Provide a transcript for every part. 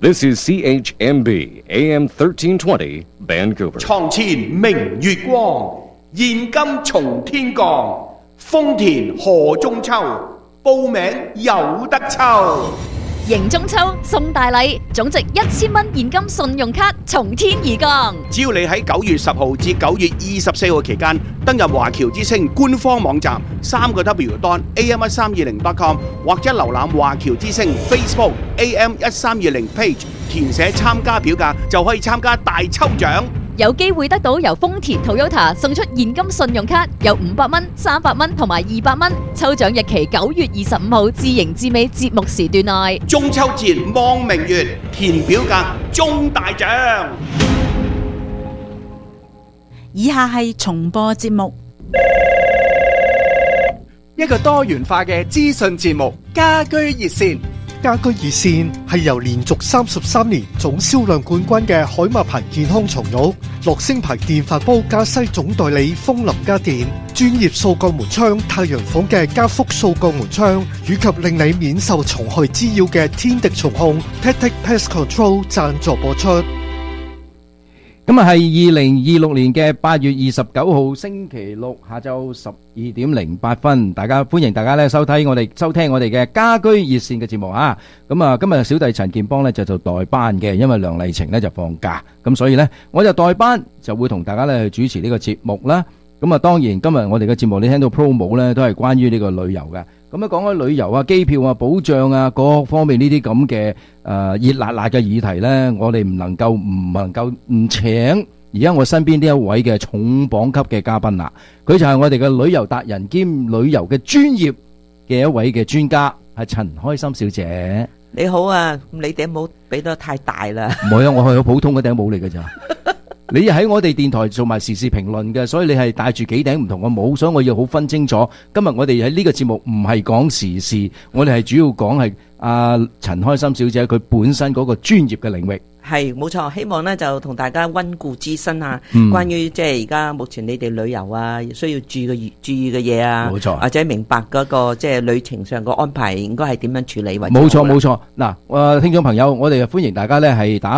This is CHMB AM 1320 Vancouver。 床前明月光，現金從天降。豐田賀中秋，報名有得抽。 迎中秋送大禮，總值1000蚊現金信用卡從天而降。 只要你喺9月10號至9月24號期間登入華僑之星官方網站3w.am1320.com 或者瀏覽華僑之星 Facebook AM1320 page， 填寫參加表格就可以參加大抽獎。 有機會得到由豐田 Toyota 送出現金信用卡，有500蚊、300蚊同埋200蚊。抽獎日期9月25號至迎至尾節目時段內。 中秋節望明月，填表格中大獎。 以下係重播節目， 一個多元化嘅資訊節目，家居熱線。 家居熱線係由連續33年總銷量冠軍嘅海馬牌健康床褥、樂聲牌電飯煲加西總代理風林家電、專業掃角門窗太陽房嘅加福掃角門窗，以及令你免受蟲害滋擾嘅天敵蟲控 Tactic Pest Control 贊助播出。 咁啊，係2026年嘅8月29號星期六下晝12點08分，歡迎大家咧收聽我哋嘅家居熱線嘅節目啊！咁啊，今日小弟陳健邦咧就做代班嘅，因為梁麗晴咧就放假，咁所以咧我就代班就會同大家咧去主持呢個節目啦。咁啊，當然今日我哋嘅節目你聽到 promo 咧都係關於呢個旅遊嘅。咁啊，講開旅遊啊、機票啊、保障啊各方面呢啲咁嘅熱辣辣嘅議題咧，我哋唔能夠唔請而家我身邊呢一位嘅重磅級嘅嘉賓啦。佢就係我哋嘅旅遊達人兼旅遊嘅專業嘅一位嘅專家，係陳開心小姐。 你好啊，你頂帽俾得太大啦。 唔係啊，我係好普通嘅頂帽嚟嘅咋。你喺我哋電台做埋時事評論嘅，所以你係戴住幾頂唔同嘅帽，所以我要好分清楚。今日我哋喺呢個節目唔係講時事，我哋係主要講係陳開心小姐佢本身嗰個專業嘅領域。 係冇錯，希望咧就同大家溫故知新啊，關於即係而家目前你哋旅遊啊需要注意嘅嘢啊， 冇錯， 或者明白嗰個即係旅程上個安排應該係點樣處理為冇錯。嗱，聽眾朋友，我哋歡迎大家咧係打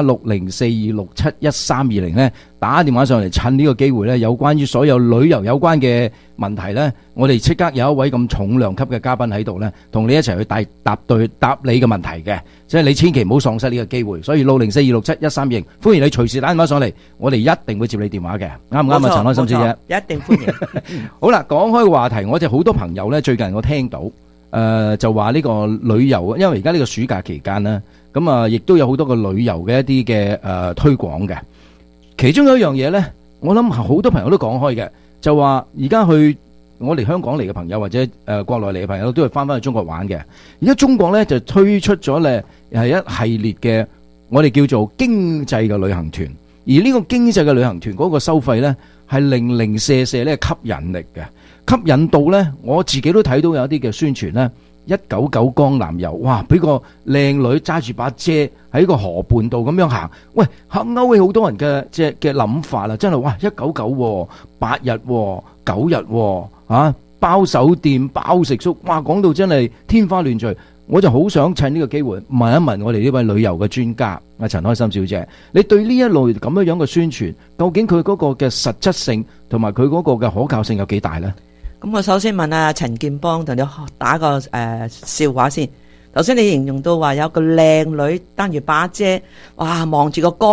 6042671320咧打電話上嚟，趁呢個機會咧有關於所有旅遊有關嘅問題咧，我哋即刻有一位咁重量級嘅嘉賓喺度咧，同你一齊去答你嘅問題嘅，即係你千祈唔好喪失呢個機會。所以6042671320，歡迎你隨時打電話上嚟，我哋一定會接你電話嘅，啱唔啱啊？陳開心小姐， 一定歡迎。 好啦，講開個話題，我哋好多朋友咧，最近我聽到就話呢個旅遊，因為而家呢個暑假期間咧，咁啊，亦都有好多個旅遊嘅一啲嘅推廣嘅。其中有一樣嘢咧，我諗好多朋友都講開嘅，就話而家我哋香港嚟嘅朋友或者國內嚟嘅朋友都係翻去中國玩嘅。而家中國咧就推出咗咧係一系列嘅我哋叫做經濟嘅旅行團，而呢個經濟嘅旅行團嗰個收費咧係零零舍舍咧吸引力嘅，吸引到咧我自己都睇到有一啲嘅宣傳咧。199江南遊，哇！俾個靚女揸住把遮喺個河畔度咁樣行，喂，勾起好多人嘅嘅諗法啦！真係哇，199 8日9日包酒店包食宿，哇！講到真係天花亂墜，我就好想趁呢個機會問一問我哋呢位旅遊嘅專家阿陳開心小姐，你對呢一類咁樣嘅宣傳，究竟佢嗰個嘅實質性同埋佢嗰個嘅可靠性有幾大呢？ 咁我首先問阿陳健邦同你打個笑話先。頭先你形容到話有個靚女擔住把遮，哇，望住個江